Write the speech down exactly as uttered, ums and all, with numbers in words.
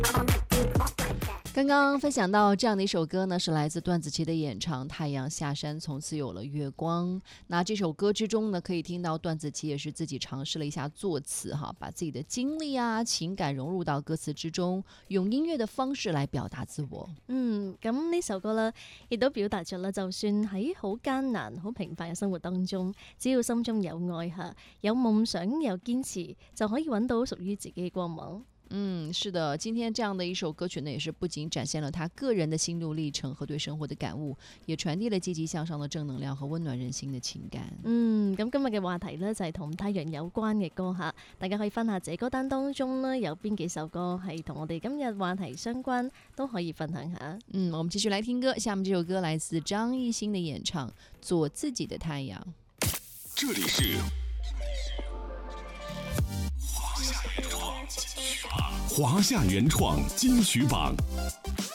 刚刚分享到这样的一首歌呢，是来自段子琪的演唱《太阳下山从此有了月光》。那这首歌之中呢，可以听到段子琪也是自己尝试了一下作詞哈，把自己的經歷啊情感融入到歌詞之中，用音樂的方式來表達自我。 嗯，咁呢首歌呢，亦都表達咗啦，就算喺好艱難好平凡嘅生活當中，只要心中有愛下，有夢想有堅持，就可以揾到屬於自己嘅光芒。 嗯，是的，今天這樣的一首歌曲呢，也是不僅展現了他個人的心路歷程和對生活的感悟，也傳遞了積極向上的正能量和溫暖人心的情感。 嗯，咁今日嘅話題呢，就係同太陽有關嘅歌吓，大家可以分下這歌單當中呢，有邊幾首歌係同我哋今日話題相關，都可以分享下。 嗯，我們繼續來聽歌，下面這首歌來自張藝興的演唱《做自己的太陽》。 這裡是華夏原創金曲榜。